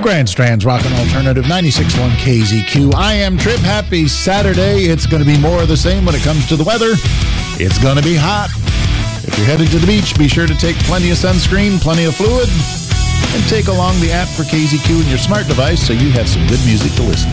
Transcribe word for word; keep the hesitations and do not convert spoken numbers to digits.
Grand Strand's Rockin' Alternative ninety-six point one K Z Q. I am Trip. Happy Saturday. It's going to be more of the same when it comes to the weather. It's going to be hot. If you're headed to the beach, be sure to take plenty of sunscreen, plenty of fluid, and take along the app for K Z Q in your smart device so you have some good music to listen